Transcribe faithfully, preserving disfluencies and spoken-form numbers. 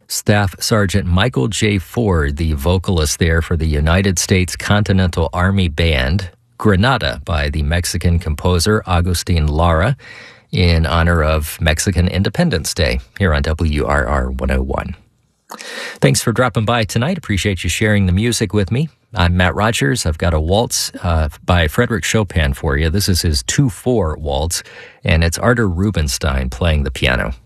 Staff Sergeant Michael J. Ford, the vocalist there for the United States Continental Army Band, Granada by the Mexican composer Agustin Lara, in honor of Mexican Independence Day here on W R R one oh one. Thanks for dropping by tonight. Appreciate you sharing the music with me. I'm Matt Rogers. I've got a waltz uh, by Frederick Chopin for you. This is his two four waltz, and it's Artur Rubinstein playing the piano.